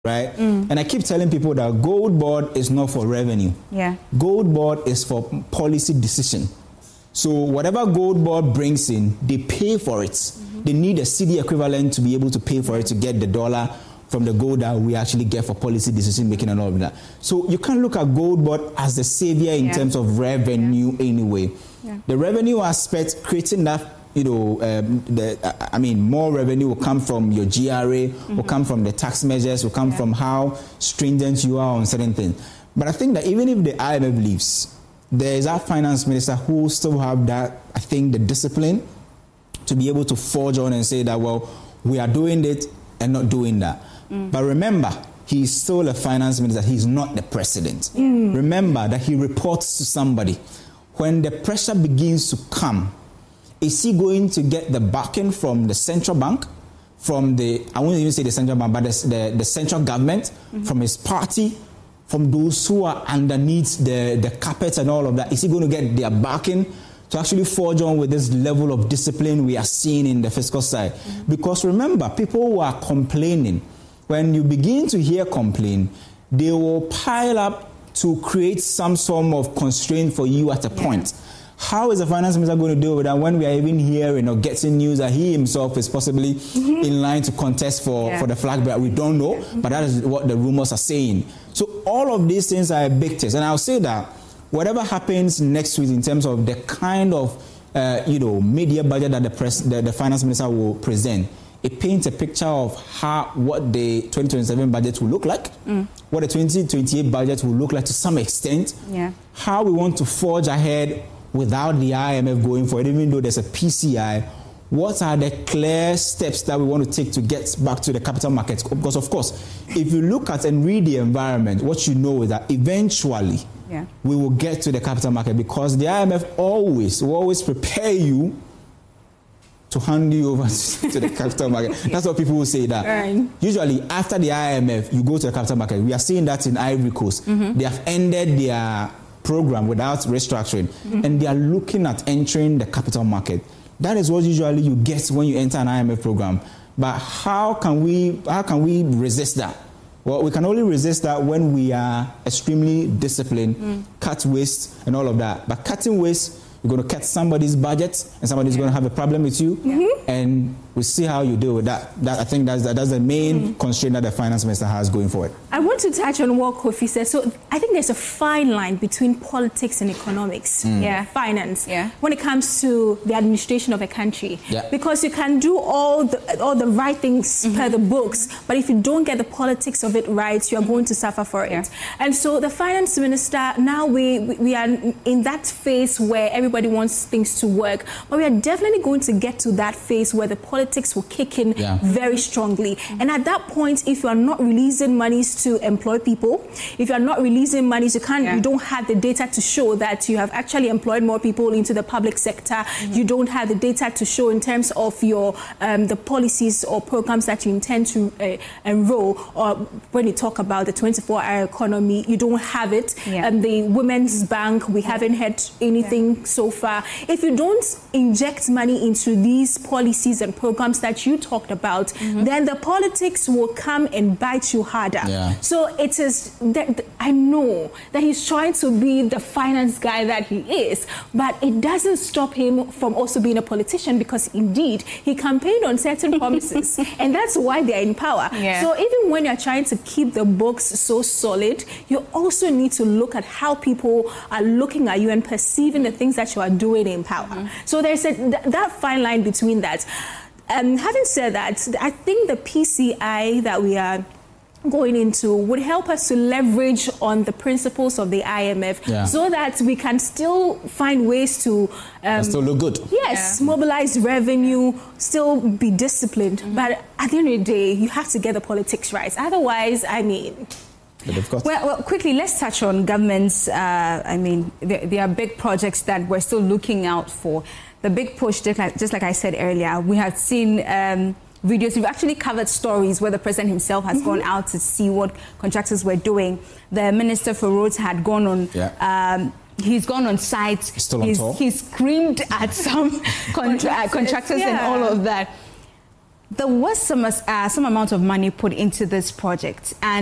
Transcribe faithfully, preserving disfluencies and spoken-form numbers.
right? Mm. And I keep telling people that Gold Board is not for revenue. Yeah. Gold Board is for policy decision. So whatever Gold Board brings in, they pay for it. Mm-hmm. They need a C D equivalent to be able to pay for it to get the dollar from the gold that we actually get for policy decision making and all of that. So you can't look at Gold Board as the savior in yeah. terms of revenue yeah. anyway. Yeah. The revenue aspect, creating that, you know, um, the, I mean, more revenue will come from your G R A, mm-hmm. will come from the tax measures, will come yeah. from how stringent you are on certain things. But I think that even if the I M F leaves, there is our finance minister who still have that, I think, the discipline to be able to forge on and say that, well, we are doing it and not doing that. Mm. But remember, he's still a finance minister. He's not the president. Mm. Remember that he reports to somebody. When the pressure begins to come, is he going to get the backing from the central bank, from the, I won't even say the central bank, but the, the, the central government, mm-hmm. from his party, from those who are underneath the, the carpet and all of that? Is he going to get their backing to actually forge on with this level of discipline we are seeing in the fiscal side? Mm-hmm. Because remember, people who are complaining, when you begin to hear complaint, they will pile up to create some form of constraint for you at a yeah. point. How is the finance minister going to deal with that when we are even hearing or getting news that he himself is possibly mm-hmm. in line to contest for, yeah. for the flag bearer? We don't know, mm-hmm. but that is what the rumors are saying. So all of these things are a big test. And I'll say that whatever happens next week in terms of the kind of uh, you know, media budget that the, press, the, the finance minister will present, it paints a picture of how what the twenty twenty-seven budget will look like, mm. what the twenty twenty-eight budget will look like to some extent, yeah. how we want to forge ahead without the I M F going for it, even though there's a P C I. What are the clear steps that we want to take to get back to the capital markets? Because, of course, if you look at and read the environment, what you know is that eventually yeah. we will get to the capital market, because the I M F always will always prepare you to hand you over to the capital market. That's what people will say that. Right. Usually, after the I M F, you go to the capital market. We are seeing that in Ivory Coast. Mm-hmm. They have ended their program without restructuring, mm-hmm. and they are looking at entering the capital market. That is what usually you get when you enter an I M F program. But how can we how can we resist that? Well, we can only resist that when we are extremely disciplined, mm. cut waste and all of that. But cutting waste, you're going to cut somebody's budget, and somebody's yeah. going to have a problem with you, mm-hmm. and we'll see how you deal with that. That I think that's, that's the main mm-hmm. constraint that the finance minister has going forward. I want to touch on what Kofi said. So I think there's a fine line between politics and economics, mm. yeah, finance, yeah. when it comes to the administration of a country. Yeah. Because you can do all the all the right things mm-hmm. per the books, but if you don't get the politics of it right, you are going to suffer for it. Yeah. And so the finance minister, now we we are in that phase where everybody Everybody wants things to work, but we are definitely going to get to that phase where the politics will kick in yeah. very strongly. And at that point, if you are not releasing monies to employ people, if you are not releasing monies, you can't, yeah. you don't have the data to show that you have actually employed more people into the public sector. Mm-hmm. You don't have the data to show in terms of your um, the policies or programs that you intend to uh, enroll. Or when you talk about the twenty-four hour economy, you don't have it. Yeah. Um, the Women's Bank, we haven't had anything yeah. so far. If you don't inject money into these policies and programs that you talked about, mm-hmm. then the politics will come and bite you harder. Yeah. So it is that I know that he's trying to be the finance guy that he is, but it doesn't stop him from also being a politician, because indeed he campaigned on certain promises and that's why they're in power. Yeah. So even when you're trying to keep the books so solid, you also need to look at how people are looking at you and perceiving the things that you are doing in power. Mm-hmm. So there's a, th- that fine line between that. Um, having said that, I think the P C I that we are going into would help us to leverage on the principles of the I M F, yeah. so that we can still find ways to um, still look good. Yes, yeah. mobilize revenue, still be disciplined. Mm-hmm. But at the end of the day, you have to get the politics right. Otherwise, I mean... Well, well, quickly, let's touch on governments. Uh, I mean, there, there are big projects that we're still looking out for. The big push, just like, just like I said earlier, we have seen um, videos. We've actually covered stories where the president himself has mm-hmm. gone out to see what contractors were doing. The minister for roads had gone on... Yeah. Um, He's gone on site. Still on he's, tour. He's screamed at some contra- contractors yeah. and all of that. there was some uh, some amount of money put into this project, and